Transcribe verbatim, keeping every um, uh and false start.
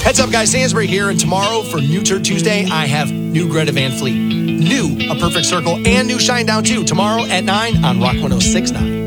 Heads up, guys. Stansbury here, and tomorrow for New Turd Tuesday, I have new Greta Van Fleet, new A Perfect Circle, and new Shinedown two tomorrow at nine on Rock one oh six point nine.